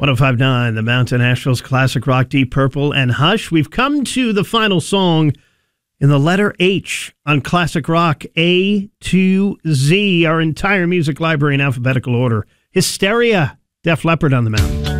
105.9, The Mountain, Nashville's classic rock, Deep Purple and Hush. We've come to the final song in the letter H on classic rock, A to Z, our entire music library in alphabetical order. Hysteria, Def Leppard on the Mountain.